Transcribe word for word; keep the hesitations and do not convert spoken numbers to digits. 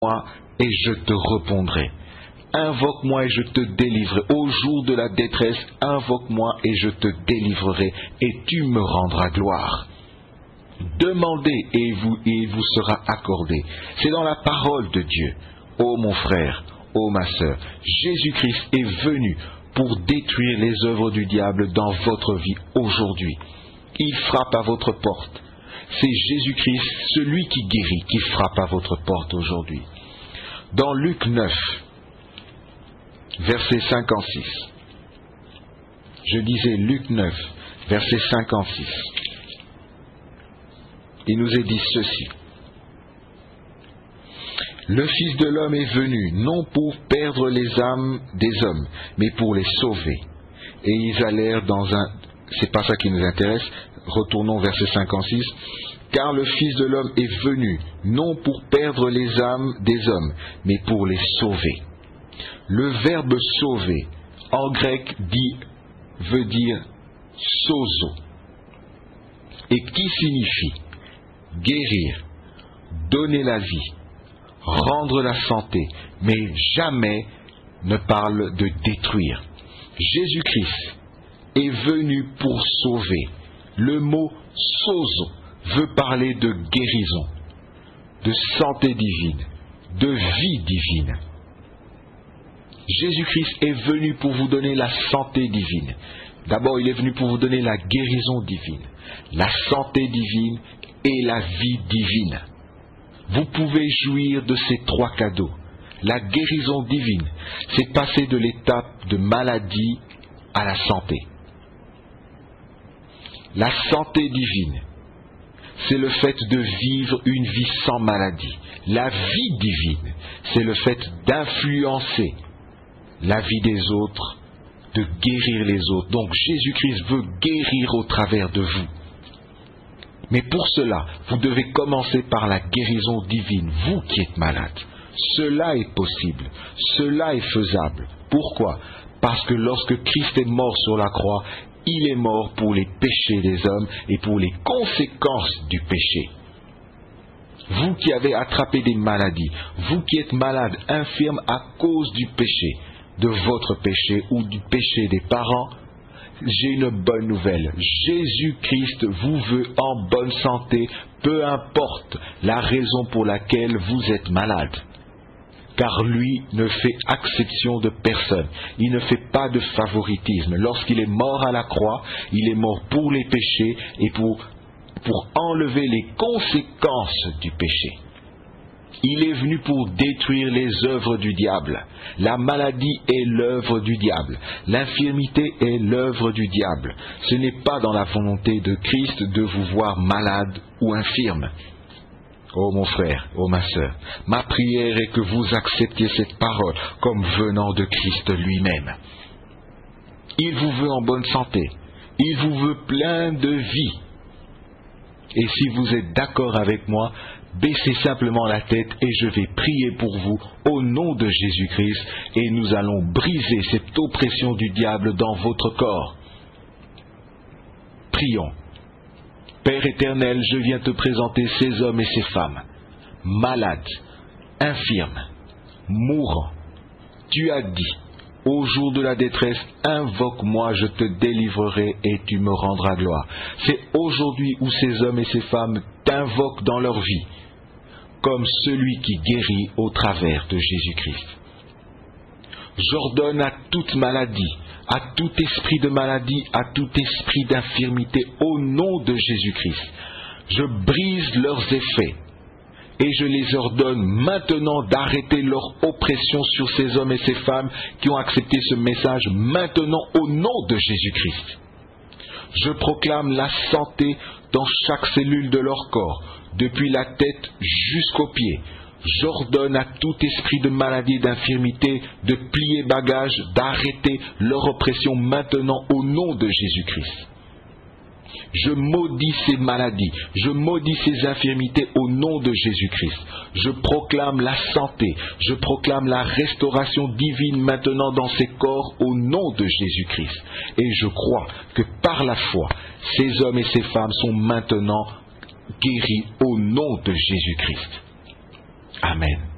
moi et je te répondrai. Invoque-moi et je te délivrerai. Au jour de la détresse, invoque-moi et je te délivrerai et tu me rendras gloire. Demandez et vous, et il vous sera accordé. C'est dans la parole de Dieu. Ô mon frère, ô ma sœur, Jésus-Christ est venu pour détruire les œuvres du diable dans votre vie aujourd'hui. Il frappe à votre porte. C'est Jésus-Christ, celui qui guérit, qui frappe à votre porte aujourd'hui. Dans Luc neuf, verset cinquante-six. Je disais Luc neuf, verset cinquante-six. Il nous est dit ceci. Le Fils de l'homme est venu, non pour perdre les âmes des hommes, mais pour les sauver. Et ils allèrent dans un... C'est pas ça qui nous intéresse. Retournons au verset cinquante-six. Car le Fils de l'homme est venu, non pour perdre les âmes des hommes, mais pour les sauver. Le verbe sauver, en grec, dit, veut dire sozo, et qui signifie guérir, donner la vie, rendre la santé, mais jamais ne parle de détruire. Jésus-Christ est venu pour sauver. Le mot sozo veut parler de guérison, de santé divine, de vie divine. Jésus-Christ est venu pour vous donner la santé divine. D'abord, il est venu pour vous donner la guérison divine, la santé divine et la vie divine. Vous pouvez jouir de ces trois cadeaux. La guérison divine, c'est passer de l'étape de maladie à la santé. La santé divine, c'est le fait de vivre une vie sans maladie. La vie divine, c'est le fait d'influencer la vie des autres, de guérir les autres. Donc Jésus-Christ veut guérir au travers de vous. Mais pour cela, vous devez commencer par la guérison divine, vous qui êtes malade. Cela est possible, cela est faisable. Pourquoi ? Parce que lorsque Christ est mort sur la croix, il est mort pour les péchés des hommes et pour les conséquences du péché. Vous qui avez attrapé des maladies, vous qui êtes malade, infirme à cause du péché, de votre péché ou du péché des parents, j'ai une bonne nouvelle. Jésus-Christ vous veut en bonne santé, peu importe la raison pour laquelle vous êtes malade. Car lui ne fait exception de personne. Il ne fait pas de favoritisme. Lorsqu'il est mort à la croix, il est mort pour les péchés et pour, pour enlever les conséquences du péché. Il est venu pour détruire les œuvres du diable. La maladie est l'œuvre du diable. L'infirmité est l'œuvre du diable. Ce n'est pas dans la volonté de Christ de vous voir malade ou infirme. Oh mon frère, oh ma sœur, ma prière est que vous acceptiez cette parole comme venant de Christ lui-même. Il vous veut en bonne santé. Il vous veut plein de vie. Et si vous êtes d'accord avec moi, baissez simplement la tête et je vais prier pour vous au nom de Jésus-Christ et nous allons briser cette oppression du diable dans votre corps. Prions. Père éternel, je viens te présenter ces hommes et ces femmes, malades, infirmes, mourants. Tu as dit, au jour de la détresse, invoque-moi, je te délivrerai et tu me rendras gloire. C'est aujourd'hui où ces hommes et ces femmes t'invoquent dans leur vie, comme celui qui guérit au travers de Jésus-Christ. J'ordonne à toute maladie, à tout esprit de maladie, à tout esprit d'infirmité, au nom de Jésus-Christ. Je brise leurs effets et je les ordonne maintenant d'arrêter leur oppression sur ces hommes et ces femmes qui ont accepté ce message maintenant au nom de Jésus-Christ. Je proclame la santé dans chaque cellule de leur corps, depuis la tête jusqu'aux pieds. J'ordonne à tout esprit de maladie et d'infirmité de plier bagage, d'arrêter leur oppression maintenant au nom de Jésus-Christ. Je maudis ces maladies, je maudis ces infirmités au nom de Jésus-Christ. Je proclame la santé, je proclame la restauration divine maintenant dans ces corps au nom de Jésus-Christ. Et je crois que par la foi, ces hommes et ces femmes sont maintenant guéris au nom de Jésus-Christ. Amen.